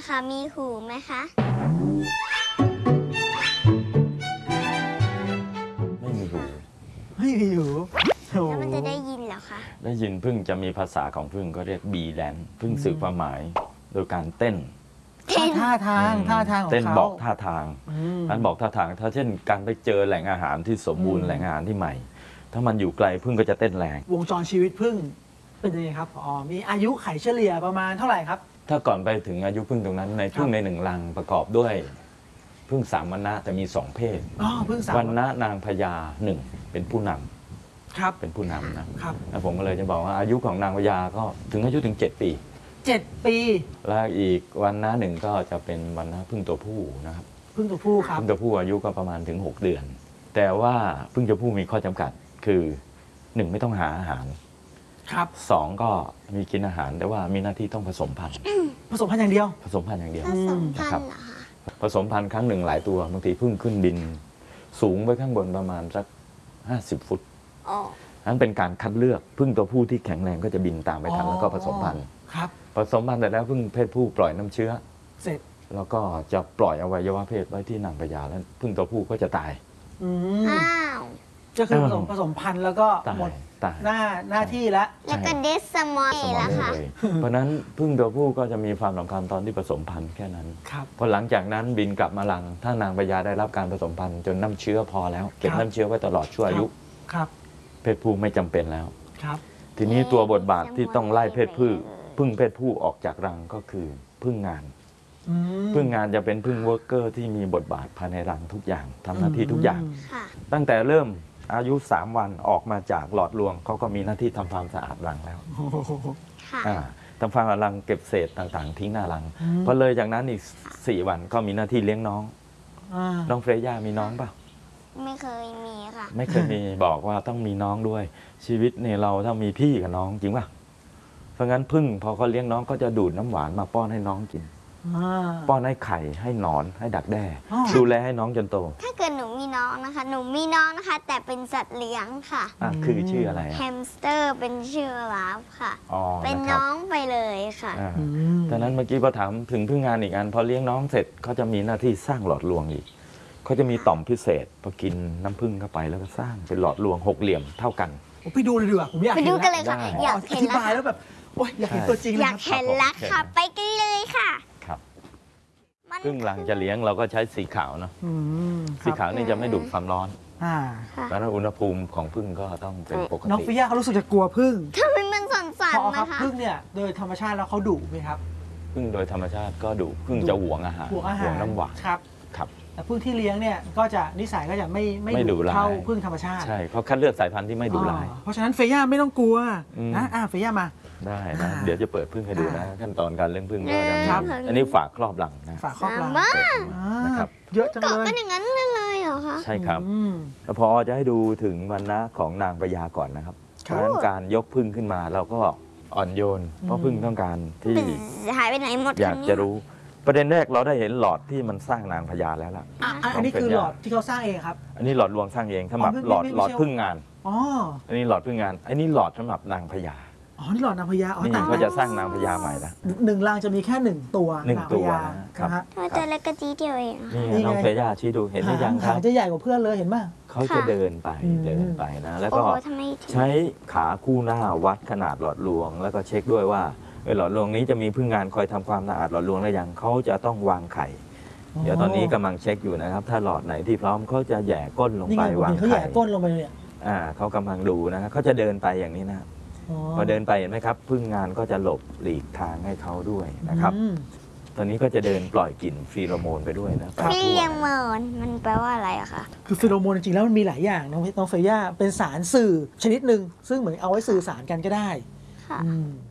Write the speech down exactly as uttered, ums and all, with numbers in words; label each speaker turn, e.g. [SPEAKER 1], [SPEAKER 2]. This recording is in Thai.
[SPEAKER 1] ค่ะ มีหูไหมคะ
[SPEAKER 2] ไม่มีหู
[SPEAKER 3] ไม่มีหู
[SPEAKER 1] แล้วมันจะได้ยินเหรอคะ
[SPEAKER 2] ได้ยินพึ่งจะมีภาษาของพึ่งก็เรียกบีแลนพึ่งสื่อความหมายโดยการเต้น
[SPEAKER 3] ท่าทางท่าทางของเขา
[SPEAKER 2] เต้นบอกท่าทางการบอกท่าทางถ้าเช่นการไปเจอแหล่งอาหารที่สมบูรณ์แหล่งอาหารที่ใหม่ถ้ามันอยู่ไกลพึ่งก็จะเต้นแรง
[SPEAKER 3] วงจรชีวิตพึ่งเป็นยังไงครับอ๋อมีอายุไขเฉลี่ยประมาณเท่าไหร่ครับ
[SPEAKER 2] ถ้าก่อนไปถึงอายุพึ่งตรงนั้นในพึ่งในหนึ่งรังประกอบด้วยพึ่งสามวรรณะแต่มีสองเพศ
[SPEAKER 3] อ๋อพึ่งสาม
[SPEAKER 2] วรรณะนางพญาหนึ่งเป็นผู้นำ
[SPEAKER 3] ครับ
[SPEAKER 2] เป็นผู้นำนะครับแล้วผมก็เลยจะบอกว่าอายุของนางพญาก็ถึงอายุถึงเจ็ดปี
[SPEAKER 3] เจ็ดปี
[SPEAKER 2] แล้วอีกวรรณะหนึ่งก็จะเป็นวรรณะพึ่งตัวผู้นะครับ
[SPEAKER 3] พึ่งตัวผู้ครับ
[SPEAKER 2] พึ่งตัวผู้อายุก็ประมาณถึงหกเดือนแต่ว่าพึ่งตัวผู้มีข้อจำกัดคือหนึ่งไม่ต้องหาอาหาร
[SPEAKER 3] ครับ
[SPEAKER 2] สองก็มีกินอาหารแต่ว่ามีหน้าที่ต้องผสมพันธุ์
[SPEAKER 3] ผสมพันธุ์อย่างเดียว
[SPEAKER 2] ผสมพันธุ์อย่างเดียว
[SPEAKER 1] ผสมพันธุ์เหรอคะ
[SPEAKER 2] ผสมพันธุ์ครั้งหนึ่งหลายตัวบางทีพึ่งขึ้นบินสูงไปข้างบนประมาณสักห้าสิบฟุตนั้นเป็นการคัดเลือกพึ่งตัวผู้ที่แข็งแรงก็จะบินตามไปทันแล้วก็ผสมพันธุ์
[SPEAKER 3] ครับ
[SPEAKER 2] ผสมพันธุ์แต่แล้วพึ่งเพศผู้ปล่อยน้ำเชื้อ
[SPEAKER 3] เสร็จ
[SPEAKER 2] แล้วก็จะปล่อยอวัยวะเพศไว้ที่นางพญาแล้วพึ่งตัวผู้ก็จะตาย
[SPEAKER 3] อ้าวก็คือผสมผสมพันธุ์แล้วก็หมดหน้าหน้าที่แล้ว
[SPEAKER 1] แล้วก็เดสมอยแล้วค่ะ
[SPEAKER 2] เพราะนั้นพึ่งตัวผู้ก็จะมีความสำคัญตอนที่ผสมพันธุ์แค่นั้นพอหลังจากนั้นบินกลับมารังถ้านางพญาได้รับการผสมพันธุ์จนน้ำเชื้อพอแล้วเก็บน้ำเชื้อไว้ตลอดชั่วอายุเพศผู้ไม่จำเป็นแล้วทีนี้ตัวบทบาทที่ต้องไล่เพศผู้พึ่งเพศผู้ออกจากรังก็คือพึ่งงานพึ่งงานจะเป็นพึ่งเวิร์กเกอร์ที่มีบทบาทภายในรังทุกอย่างทำหน้าที่ทุกอย่างตั้งแต่เริ่มอายุสามวันออกมาจากหลอดรวงเขาก็มีหน้าที่ทำความสะอาดรังแล้วทำความสะอาดรังเก็บเศษต่างๆทิ้งหน้ารังพอเลยจากนั้นอีกสี่วันก็มีหน้าที่เลี้ยงน้องน้องเฟรย่ามีน้องเปล่า
[SPEAKER 1] ไม่เคยมีค่ะ
[SPEAKER 2] ไม่เคยมีบอกว่าต้องมีน้องด้วยชีวิตเนี่ยเราต้องมีพี่กับน้องจริงป่ะเพราะงั้นพึ่งพอเขาเลี้ยงน้องก็จะดูดน้ำหวานมาป้อนให้น้องกินป้อนให้ไข่ให้หนอนให้ดักแด้ดูแลให้น้องจนโต
[SPEAKER 1] ถ้าเกิดหนูมีน้องนะคะหนูมีน้องนะคะแต่เป็นสัตว์เลี้ยงค่ะ
[SPEAKER 2] อ่ะคือชื่ออะไร
[SPEAKER 1] แฮมสเตอร์เป็นชื่อลาฟค่ะเป็นน้องไปเลยค่ะ
[SPEAKER 2] ดังนั้นเมื่อกี้พอถามถึงพึ่งงานอีกอันพอเลี้ยงน้องเสร็จเขาจะมีหน้าที่สร้างหลอดรวงอีกเขาจะมีต่อมพิเศษพอกินน้ำผึ้งเข้าไปแล้วก็สร้างเป็นหลอดรวงหกเหลี่ยมเท่ากัน
[SPEAKER 3] ไปดูเลยดีกว่าผมอยาก
[SPEAKER 1] ไปดูกันเลยค่ะอยากเห็น
[SPEAKER 3] อธิบายแล้วแบบโอ้ยอยากเห็นตัวจริง
[SPEAKER 1] อยากเห็นแล้วค่ะไปกันเลยค่ะ
[SPEAKER 2] ครับพึ่งหลังจะเลี้ยงเราก็ใช้สีขาวเนาะสีขาวนี่จะไม่ดูดความร้อนแล้วอุณหภูมิของพึ่งก็ต้องเป็นปกติ
[SPEAKER 3] น้องฟิย่าเขารู้สึกจะกลัวพึ่ง
[SPEAKER 1] ทำไมมันสั่นๆนะคะ
[SPEAKER 3] พึ่งเนี่ยโดยธรรมชาติแล้วเขาดุไหมครับ
[SPEAKER 2] พึ่งโดยธรรมชาติก็ดุพึ่งจะหวงอาหาร
[SPEAKER 3] หวง
[SPEAKER 2] น้ำหวาน
[SPEAKER 3] ครับ
[SPEAKER 2] ครับ
[SPEAKER 3] แต่พึ่งที่เลี้ยงเนี่ยก็จะนิสัยก็จะไม่ไม่ดุเท่าพึ่งธรรมชาติ
[SPEAKER 2] ใช่เขาคัดเลือกสายพันธุ์ที่ไม่ดุร้าย
[SPEAKER 3] เพราะฉะนั้นเฟย่าไม่ต้องกลัวนะอ่าเฟย่ามา
[SPEAKER 2] ได้นะเดี๋ยวจะเปิดพึ่งให้ดูนะขั้นตอนการเลี้ยงพึ่งก็จะมีอันนี้ฝากครอบหลังนะ
[SPEAKER 3] ฝากครอบหลัง
[SPEAKER 2] นะครับ
[SPEAKER 3] เยอะจังเลย
[SPEAKER 1] เกาะกันอย่างนั้นเลยเหรอคะ
[SPEAKER 2] ใช่ครับแล้วพอจะให้ดูถึงวรรณะของนางพญาก่อนนะครับเพราะฉะนั้นการยกพึ่งขึ้นมาเราก็อ่อนโยนเพราะพึ่งต้องการที่
[SPEAKER 1] หายไปไหนหมด
[SPEAKER 2] อยากจะรู้ประเด็นแรกเราได้เห็นหลอดที่มันสร้างนางพญาแล้วล่ะ
[SPEAKER 3] อันนี้คือหลอดที่เขาสร้างเองครับ
[SPEAKER 2] อันนี้หลอดรวงสร้างเองสำหรับหลอดหลอดพึ่งงานอ๋ออันนี้หลอดพึ่งงานอันนี้หลอดสำหรับนางพญา
[SPEAKER 3] อ๋อนี่หลอดนางพญาอ๋อ
[SPEAKER 2] นี่เขาจะสร้างนางพญาใหม่ละ
[SPEAKER 3] หนึ่งรังจะมีแค่หนึ่งตัว
[SPEAKER 2] หนึ่งตัว
[SPEAKER 3] ครับ
[SPEAKER 1] ตัวเล็กกระจีเดียวเอง
[SPEAKER 2] นี่น้องเฟย่าชี้ดูเห็นหรือยังครับ
[SPEAKER 3] จะใหญ่กว่าเพื่อนเลยเห็นไหม
[SPEAKER 2] เขาจะเดินไปเดินไปนะแล้วก็ใช้ขาคู่หน้าวัดขนาดหลอดรวงแล้วก็เช็คด้วยว่าหลอดรวงนี้จะมีพึ่งงานคอยทำความสะอาดหลอดรวงได้ยังเขาจะต้องวางไข่เดี๋ยวตอนนี้กำลังเช็คอยู่นะครับถ้าหลอดไหนที่พร้อมเขาจะแย่ก้นลงไปวางไข่
[SPEAKER 3] เขาแย่ก้นลงไปเลย
[SPEAKER 2] อ่าเขากำลังดูนะครับเขาจะเดินไปอย่างนี้นะพอเดินไปเห็นไหมครับพึ่งงานก็จะหลบหลีกทางให้เขาด้วยนะครับตอนนี้ก็จะเดินปล่อยกลิ่นฟีโรโมนไปด้วยนะ
[SPEAKER 1] ฟีโรโมนมันแปลว่าอะไรอะคะ
[SPEAKER 3] คือฟีโรโมนจริงๆแล้วมันมีหลายอย่างน้องน้องเฟย่าเป็นสารสื่อชนิดหนึ่งซึ่งเหมือนเอาไว้สื่อสารกันก็ได้